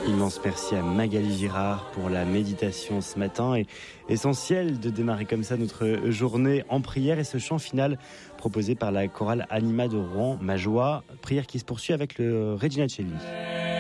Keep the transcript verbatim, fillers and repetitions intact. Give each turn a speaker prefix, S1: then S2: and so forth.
S1: Immense merci à Magali Girard pour la méditation ce matin. Et essentiel de démarrer comme ça notre journée en prière et ce chant final proposé par la chorale Anima de Rouen, Ma Joie, prière qui se poursuit avec le Regina Coeli.